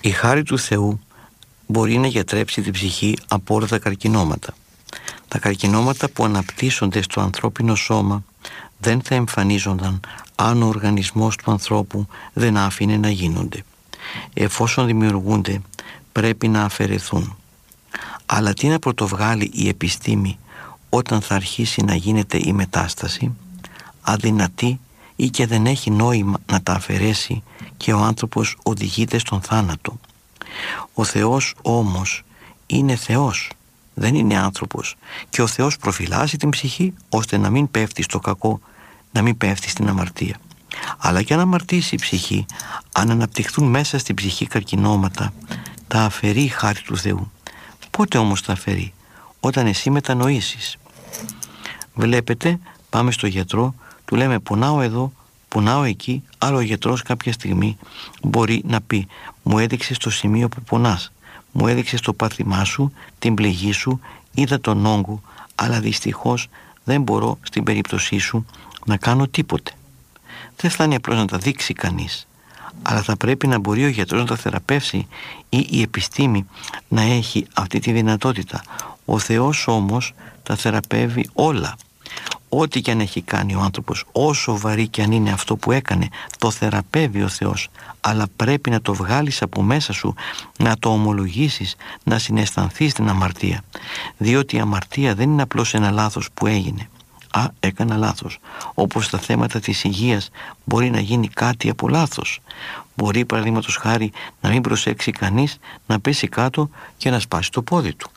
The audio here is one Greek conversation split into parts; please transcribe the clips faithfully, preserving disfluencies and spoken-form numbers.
Η χάρη του Θεού μπορεί να γιατρέψει την ψυχή από όλα τα καρκινώματα. Τα καρκινώματα που αναπτύσσονται στο ανθρώπινο σώμα δεν θα εμφανίζονταν αν ο οργανισμός του ανθρώπου δεν άφηνε να γίνονται. Εφόσον δημιουργούνται, πρέπει να αφαιρεθούν. Αλλά τι να πρωτοβγάλει η επιστήμη όταν θα αρχίσει να γίνεται η μετάσταση? Αδυνατή ή και δεν έχει νόημα να τα αφαιρέσει και ο άνθρωπος οδηγείται στον θάνατο. Ο Θεός όμως είναι Θεός, δεν είναι άνθρωπος, και ο Θεός προφυλάσσει την ψυχή ώστε να μην πέφτει στο κακό, να μην πέφτει στην αμαρτία. Αλλά και αν αμαρτήσει η ψυχή, αν αναπτυχθούν μέσα στην ψυχή καρκινώματα, τα αφαιρεί η χάρη του Θεού. Πότε όμως τα αφαιρεί? Όταν εσύ μετανοήσεις. Βλέπετε, πάμε στο γιατρό, του λέμε πονάω εδώ, πονάω εκεί, άλλο ο γιατρός κάποια στιγμή μπορεί να πει μου έδειξε το σημείο που πονάς, μου έδειξε το πάθημά σου, την πληγή σου, είδα τον όγκο, αλλά δυστυχώς δεν μπορώ στην περίπτωσή σου να κάνω τίποτε. Δεν φτάνει απλώς να τα δείξει κανείς, αλλά θα πρέπει να μπορεί ο γιατρός να τα θεραπεύσει ή η επιστήμη να έχει αυτή τη δυνατότητα. Ο Θεός όμως τα θεραπεύει όλα. Ό,τι και αν έχει κάνει ο άνθρωπος, όσο βαρύ και αν είναι αυτό που έκανε, το θεραπεύει ο Θεός, αλλά πρέπει να το βγάλεις από μέσα σου, να το ομολογήσεις, να συναισθανθείς την αμαρτία, διότι η αμαρτία δεν είναι απλώς ένα λάθος που έγινε. Α, έκανα λάθος. Όπως στα θέματα της υγείας μπορεί να γίνει κάτι από λάθος. Μπορεί παραδείγματος χάρη να μην προσέξει κανείς, να πέσει κάτω και να σπάσει το πόδι του.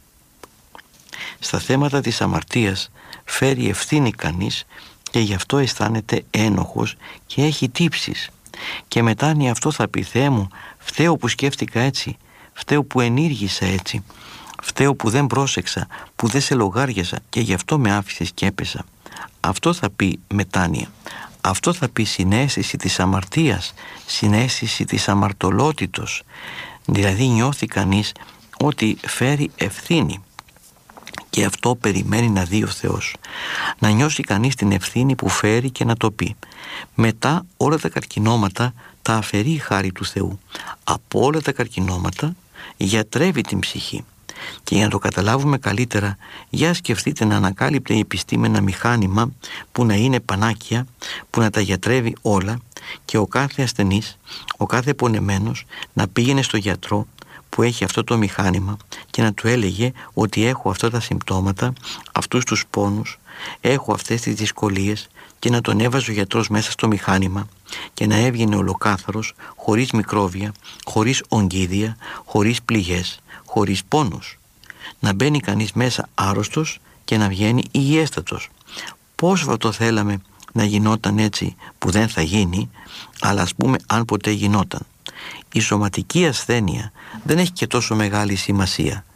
Στα θέματα της αμαρτίας φέρει ευθύνη κανείς και γι' αυτό αισθάνεται ένοχος και έχει τύψεις. Και μετά αν αυτό θα πει Θεέ μου, φταίω που σκέφτηκα έτσι, φταίω που ενήργησα έτσι, φταίω που δεν πρόσεξα, που δεν σε λογάριασα και γι' αυτό με άφησες και έπεσα. Αυτό θα πει μετάνοια. Αυτό θα πει συναίσθηση της αμαρτίας, συναίσθηση της αμαρτωλότητος. Δηλαδή νιώθει κανείς ότι φέρει ευθύνη. Και αυτό περιμένει να δει ο Θεός. Να νιώσει κανείς την ευθύνη που φέρει και να το πει. Μετά όλα τα καρκινώματα τα αφαιρεί η χάρη του Θεού. Από όλα τα καρκινώματα γιατρεύει την ψυχή. Και για να το καταλάβουμε καλύτερα, για σκεφτείτε να ανακάλυπτε η επιστήμη ένα μηχάνημα που να είναι πανάκια, που να τα γιατρεύει όλα και ο κάθε ασθενής, ο κάθε πονεμένος να πήγαινε στο γιατρό που έχει αυτό το μηχάνημα και να του έλεγε ότι έχω αυτά τα συμπτώματα, αυτούς τους πόνους, έχω αυτές τις δυσκολίες και να τον έβαζε ο γιατρός μέσα στο μηχάνημα και να έβγαινε ολοκάθαρος, χωρίς μικρόβια, χωρίς ογκίδια, χωρίς πληγές, χωρίς πόνους. Να μπαίνει κανείς μέσα άρρωστος και να βγαίνει υγιέστατος. Πόσο το θέλαμε να γινόταν έτσι που δεν θα γίνει, αλλά ας πούμε αν ποτέ γινόταν. Η σωματική ασθένεια δεν έχει και τόσο μεγάλη σημασία,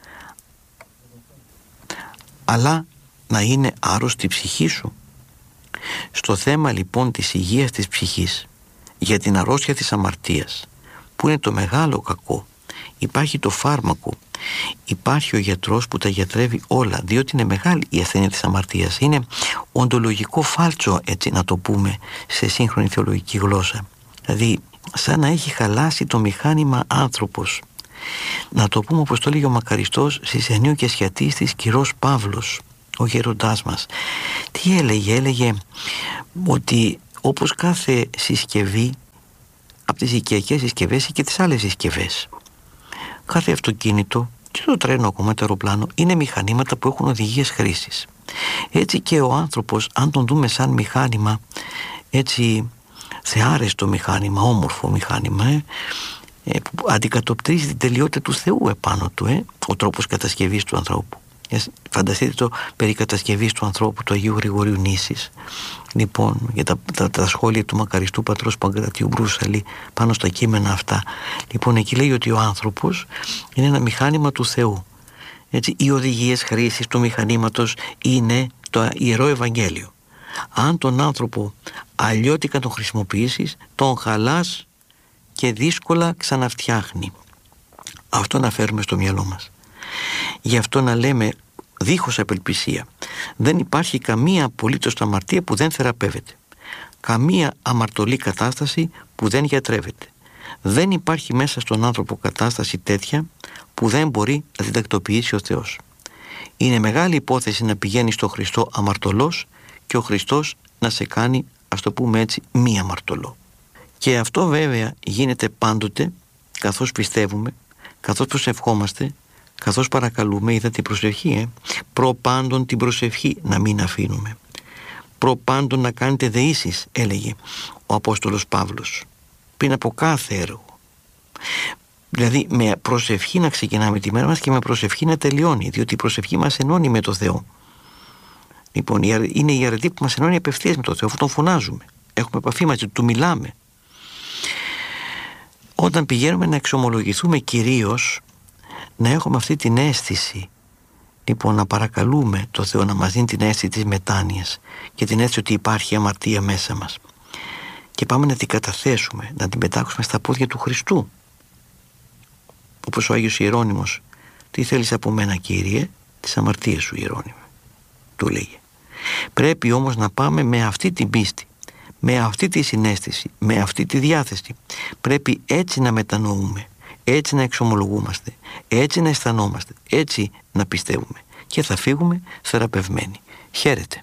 αλλά να είναι άρρωστη η ψυχή σου. Στο θέμα λοιπόν της υγείας της ψυχής, για την αρρώστια της αμαρτίας, που είναι το μεγάλο κακό, υπάρχει το φάρμακο, υπάρχει ο γιατρός που τα γιατρεύει όλα, διότι είναι μεγάλη η ασθένεια της αμαρτίας. Είναι οντολογικό φάλτσο, έτσι να το πούμε σε σύγχρονη θεολογική γλώσσα. Δηλαδή σαν να έχει χαλάσει το μηχάνημα άνθρωπος. Να το πούμε όπως το έλεγε ο μακαριστός Σισενίου και Σχιατίστης Κυρός Παύλος, ο γέροντάς μας. Τι έλεγε? Έλεγε ότι όπως κάθε συσκευή, από τις οικιακές συσκευές και τις άλλες συσκευές, κάθε αυτοκίνητο και το τρένο ακόμα, το αεροπλάνο, είναι μηχανήματα που έχουν οδηγίες χρήσης. Έτσι και ο άνθρωπος, αν τον δούμε σαν μηχάνημα, έτσι θεάρεστο μηχάνημα, όμορφο μηχάνημα, ε, ε, που αντικατοπτρίζει την τελειότητα του Θεού επάνω του, ε, ο τρόπος κατασκευής του ανθρώπου. Ε, φανταστείτε το περί κατασκευής του ανθρώπου του Αγίου Γρηγορίου Νήσης. Λοιπόν, για τα, τα, τα σχόλια του μακαριστού πατρός Παγκρατίου Μπρούσαλη πάνω στα κείμενα αυτά. Λοιπόν, εκεί λέει ότι ο άνθρωπος είναι ένα μηχάνημα του Θεού. Έτσι, οι οδηγίες χρήσης του μηχανήματος είναι το Ιερό Ευαγγέλιο. Αν τον άνθρωπο αλλιώτικα τον χρησιμοποιήσεις, τον χαλάς και δύσκολα ξαναφτιάχνει. Αυτό να φέρουμε στο μυαλό μας. Γι' αυτό να λέμε δίχως απελπισία, δεν υπάρχει καμία απολύτως αμαρτία που δεν θεραπεύεται, καμία αμαρτωλή κατάσταση που δεν γιατρεύεται. Δεν υπάρχει μέσα στον άνθρωπο κατάσταση τέτοια που δεν μπορεί να την τακτοποιήσει ο Θεός. Είναι μεγάλη υπόθεση να πηγαίνει στο Χριστό αμαρτωλός και ο Χριστός να σε κάνει, ας το πούμε έτσι, μη αμαρτωλό. Και αυτό βέβαια γίνεται πάντοτε καθώς πιστεύουμε, καθώς προσευχόμαστε, καθώς παρακαλούμε. Είδα την προσευχή, ε? προπάντων την προσευχή να μην αφήνουμε. Προπάντων να κάνετε δεήσεις, έλεγε ο Απόστολος Παύλος, πριν από κάθε έργο. Δηλαδή με προσευχή να ξεκινάμε τη μέρα μας και με προσευχή να τελειώνει, διότι η προσευχή μας ενώνει με το Θεό. Λοιπόν, είναι η αρετή που μας ενώνει απευθείας με το Θεό, αφού τον φωνάζουμε, έχουμε επαφή μαζί του, του μιλάμε. Όταν πηγαίνουμε να εξομολογηθούμε κυρίως, να έχουμε αυτή την αίσθηση, λοιπόν, να παρακαλούμε το Θεό να μας δίνει την αίσθηση της μετάνοιας και την αίσθηση ότι υπάρχει αμαρτία μέσα μας, και πάμε να την καταθέσουμε, να την πετάξουμε στα πόδια του Χριστού, όπως ο Άγιος Ιερώνυμος. Τι θέλεις από μένα, Κύριε? Τις αμαρτίες σου, Ιερώνυμε, του λέγε. Πρέπει όμως να πάμε με αυτή την πίστη, με αυτή τη συναίσθηση, με αυτή τη διάθεση. Πρέπει έτσι να μετανοούμε, έτσι να εξομολογούμαστε, έτσι να αισθανόμαστε, έτσι να πιστεύουμε, και θα φύγουμε θεραπευμένοι. Χαίρετε.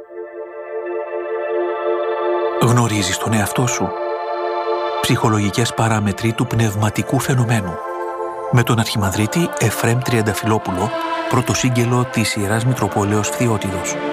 Γνωρίζεις τον εαυτό σου? Ψυχολογικές παράμετροι του πνευματικού φαινομένου, με τον Αρχιμανδρίτη Εφραίμ Τριανταφυλόπουλο, πρωτοσύγγελο της Ιεράς Μητροπόλεως Φθιώτιδος.